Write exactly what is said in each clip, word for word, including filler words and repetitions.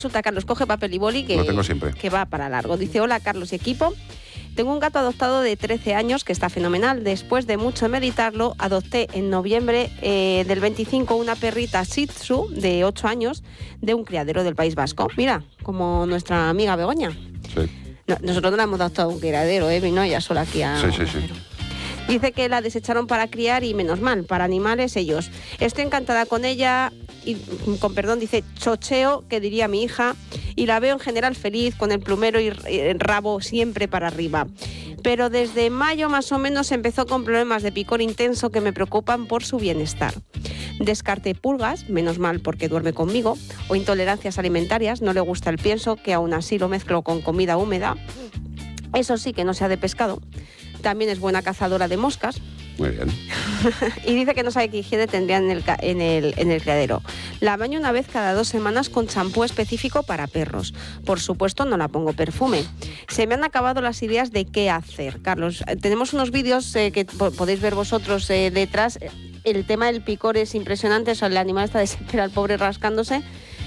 Resulta, Carlos, coge papel y boli que, Lo tengo siempre. que va para largo. Dice, hola, Carlos y equipo. Tengo un gato adoptado de trece años que está fenomenal. Después de mucho meditarlo, adopté en noviembre eh, del veinticinco una perrita Shih Tzu de ocho años de un criadero del País Vasco. Mira, como nuestra amiga Begoña. Sí. No, nosotros no la hemos adoptado a un criadero, ¿eh? Vino ella sola aquí a... Sí, sí, sí. Dice que la desecharon para criar y menos mal, para animales ellos. Estoy encantada con ella y, con perdón, dice chocheo, que diría mi hija, y la veo en general feliz, con el plumero y el rabo siempre para arriba. Pero desde mayo más o menos empezó con problemas de picor intenso que me preocupan por su bienestar. Descarté pulgas, menos mal porque duerme conmigo, o intolerancias alimentarias, no le gusta el pienso, que aún así lo mezclo con comida húmeda. Eso sí, que no sea de pescado. También es buena cazadora de moscas. Muy bien. Y dice que no sabe qué higiene tendría en el, en, el, en el criadero. La baño una vez cada dos semanas con champú específico para perros. Por supuesto, no la pongo perfume. Se me han acabado las ideas de qué hacer. Carlos, tenemos unos vídeos eh, que podéis ver vosotros eh, detrás. El tema del picor es impresionante. O sea, el animal está desesperado, el pobre rascándose.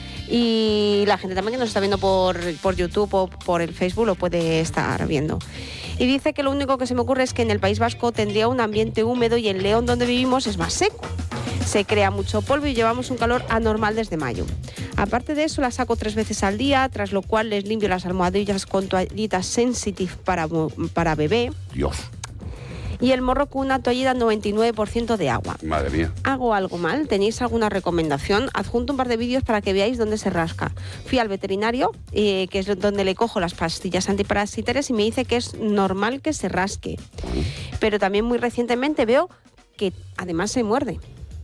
Y la gente también que nos está viendo por, por YouTube o por el Facebook lo puede estar viendo. Y dice que lo único que se me ocurre es que en el País Vasco tendría un ambiente húmedo y en León, donde vivimos, es más seco. Se crea mucho polvo y llevamos un calor anormal desde mayo. Aparte de eso, la saco tres veces al día, tras lo cual les limpio las almohadillas con toallitas sensitive para, para bebé. Dios. Y el morro con una toallita noventa y nueve por ciento de agua. Madre mía. ¿Hago algo mal? ¿Tenéis alguna recomendación? Adjunto un par de vídeos para que veáis dónde se rasca. Fui al veterinario, eh, que es donde le cojo las pastillas antiparasitarias, y me dice que es normal que se rasque. Pero también muy recientemente veo que además se muerde.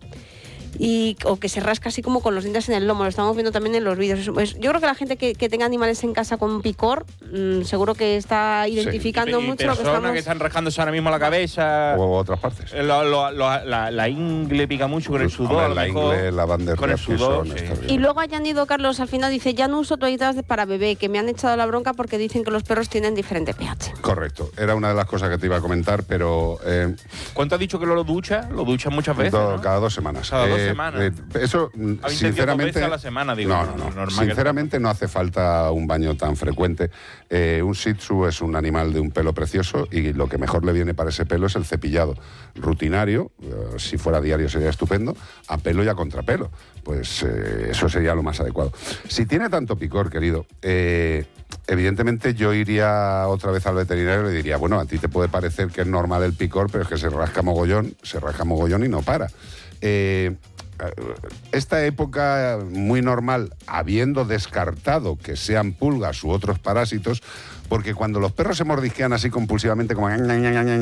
Y, o que se rasca así como con los dientes en el lomo, lo estamos viendo también en los vídeos. Pues yo creo que la gente que, que tenga animales en casa con picor, mmm, seguro que está identificando sí. y, mucho y lo que estamos... que están rascándose ahora mismo la cabeza... O otras partes. Lo, lo, lo, la, la ingle pica mucho con el sudor. Hombre, la mejor, ingle, la banda con el sudor, sí. Y luego ha añadido, Carlos, al final dice, ya no uso toallitas para bebé, que me han echado la bronca porque dicen que los perros tienen diferente pH. Correcto, era una de las cosas que te iba a comentar, pero... Eh, ¿Cuánto has dicho que lo ducha? Lo duchas muchas veces, do, ¿no? Cada dos semanas. Cada eh, dos semanas. Eh, eso, sinceramente... a la semana, digo. No, no, no. Normal Sinceramente no hace falta un baño tan frecuente. Eh, un Shih Tzu es un animal de un pelo precioso y lo que mejor le viene para ese pelo es el cepillado rutinario. Eh, si fuera diario sería estupendo. A pelo y a contrapelo. Pues eh, eso sería lo más adecuado. Si tiene tanto picor, querido... Eh, Evidentemente yo iría otra vez al veterinario y le diría, bueno, a ti te puede parecer que es normal el picor, pero es que se rasca mogollón, se rasca mogollón y no para. Eh, esta época muy normal, habiendo descartado que sean pulgas u otros parásitos, porque cuando los perros se mordisquean así compulsivamente, como en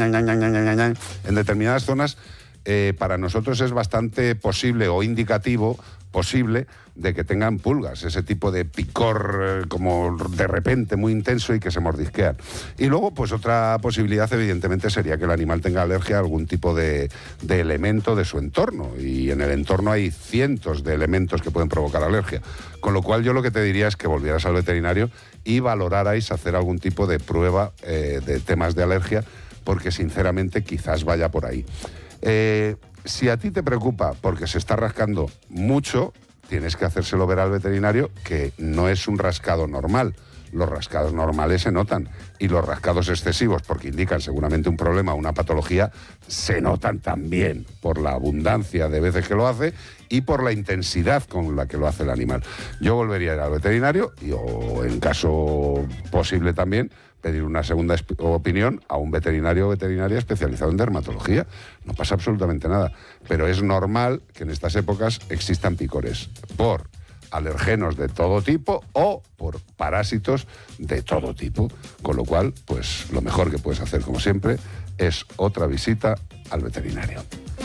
determinadas zonas, eh, para nosotros es bastante posible o indicativo posible de que tengan pulgas, ese tipo de picor eh, como de repente muy intenso y que se mordisquean. Y luego, pues otra posibilidad evidentemente sería que el animal tenga alergia a algún tipo de, de elemento de su entorno, y en el entorno hay cientos de elementos que pueden provocar alergia, con lo cual yo lo que te diría es que volvieras al veterinario y valorarais hacer algún tipo de prueba eh, de temas de alergia, porque sinceramente quizás vaya por ahí. Eh, si a ti te preocupa porque se está rascando mucho, tienes que hacérselo ver al veterinario que no es un rascado normal. Los rascados normales se notan, y los rascados excesivos, porque indican seguramente un problema, una patología, se notan también por la abundancia de veces que lo hace y por la intensidad con la que lo hace el animal. Yo volvería a ir al veterinario y, o en caso posible también, pedir una segunda opinión a un veterinario o veterinaria especializado en dermatología. No pasa absolutamente nada, pero es normal que en estas épocas existan picores por alergenos de todo tipo o por parásitos de todo tipo, con lo cual, pues lo mejor que puedes hacer, como siempre, es otra visita al veterinario.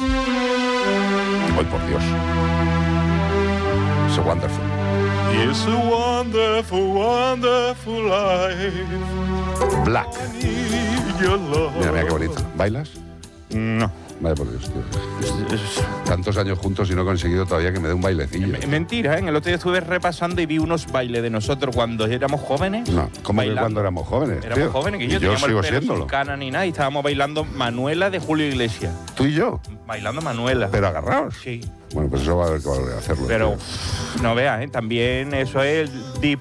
¡Ay, por Dios! So wonderful. It's a wonderful, wonderful life. Black. Mira, mira qué bonito. ¿Bailas? No. Vaya por Dios, tío. Tantos años juntos y no he conseguido todavía que me dé un bailecillo. Es mentira, ¿eh? En el otro día estuve repasando y vi unos bailes de nosotros cuando éramos jóvenes. No, ¿cómo que bailando. cuando éramos jóvenes? Éramos tío? jóvenes, que Y yo, yo teníamos sigo el pelo siéndolo. sin cana ni nada y estábamos bailando Manuela de Julio Iglesias. ¿Tú y yo? Bailando Manuela. Pero agarrados. Sí. Bueno, pues eso va a haber que volver a hacerlo. Pero tío. uff, no veas, ¿eh? También eso es el Deep